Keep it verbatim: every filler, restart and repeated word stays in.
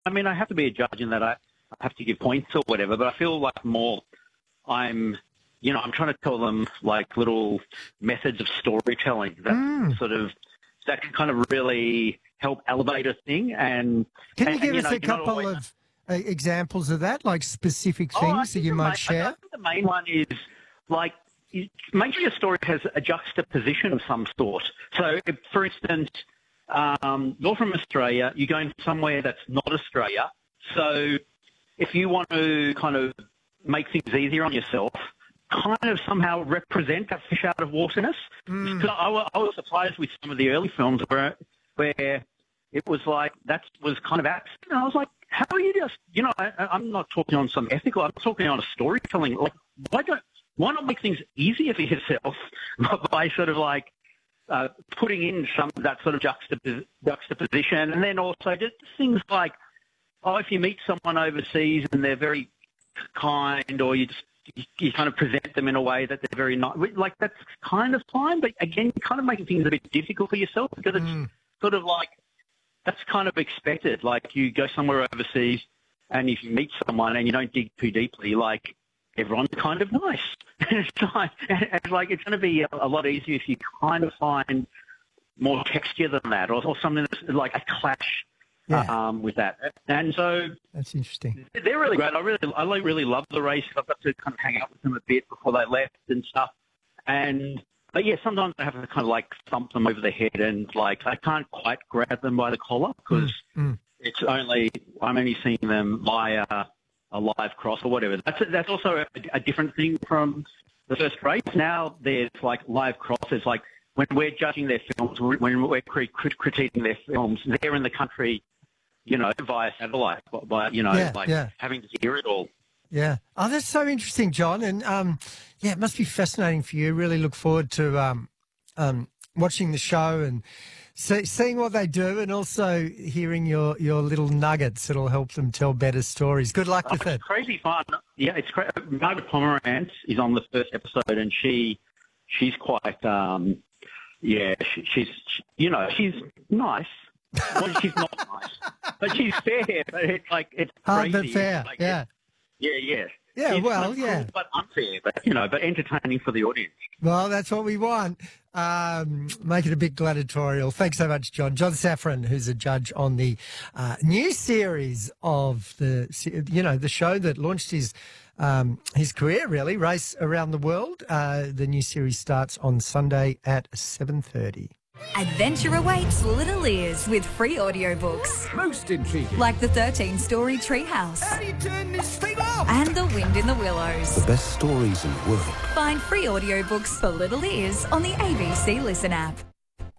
I mean, I have to be a judge in that I have to give points or whatever, but I feel like more I'm, you know, I'm trying to tell them like little methods of storytelling that Mm. sort of, that can kind of really help elevate a thing. And Can and, you give and, you us know, a you're not couple always- of uh, examples of that, like specific Oh, I things that think you the might main, I share? think the main one is like you- make sure your story has a juxtaposition of some sort. So, if, for instance, um, you're from Australia, you're going somewhere that's not Australia. So, if you want to kind of make things easier on yourself, kind of somehow represent that fish out of waterness. Mm. 'Cause I, wa- I was surprised with some of the early films where where it was like that was kind of absent. And I was like, how are you just, you know, I, I'm not talking on some ethical, I'm talking on a storytelling. Like, why don't, why not make things easier for yourself by sort of like uh, putting in some of that sort of juxtapos- juxtaposition, and then also just things like, oh, if you meet someone overseas and they're very kind, or you just you, you kind of present them in a way that they're very nice, like that's kind of fine. But again, you're kind of making things a bit difficult for yourself because it's Mm. sort of like that's kind of expected. Like you go somewhere overseas, and if you meet someone and you don't dig too deeply, like everyone's kind of nice. it's like, and like it's going to be a, a lot easier if you kind of find more texture than that, or, or something that's like a clash Yeah. um, with that. And so That's interesting. they're really great. I really, I like- really love the race. I've got to kind of hang out with them a bit before they left and stuff. And but yeah, sometimes I have to kind of like thump them over the head, and like I can't quite grab them by the collar because Mm. it's only I'm only seeing them via a live cross or whatever. That's that's also a, a different thing from the first race. Now there's like live crosses. Like when we're judging their films, when we're crit- crit- critiquing their films, they're in the country, you know, via satellite, by, you know, Yeah, like yeah. having to hear it all. Yeah. Oh, that's so interesting, John. And um, yeah, it must be fascinating for you. Really look forward to um, um, watching the show and see, seeing what they do, and also hearing your, your little nuggets that'll help them tell better stories. Good luck with Oh, it. it's crazy fun. Yeah, it's cra- Margaret Pomerantz is on the first episode, and she she's quite um, yeah, she, she's she, you know she's nice. Well, she's not nice, but she's fair. But it's like it's Hard crazy. but fair. Like, Yeah. yeah, yeah. Yeah, She's well, kind of yeah. cruel but unfair, but you know, but entertaining for the audience. Well, that's what we want. Um, make it a bit gladiatorial. Thanks so much, John. John Safran, who's a judge on the uh, new series of the, you know, the show that launched his um, his career, really, Race Around the World. Uh, the new series starts on Sunday at seven thirty. Adventure awaits little ears with free audiobooks. Most intriguing. Like the thirteen-story Treehouse. How do you turn this thing off? And The Wind in the Willows. The best stories in the world. Find free audiobooks for little ears on the A B C Listen app.